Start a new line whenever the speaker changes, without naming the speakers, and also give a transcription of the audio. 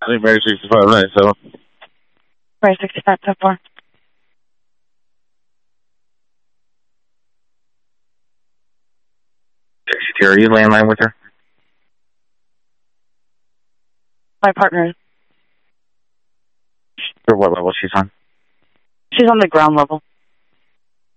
I think Mary 6597.
Mary 65 so far.
Are you landline with her?
My partner.
Or what level she's on?
She's on the ground level.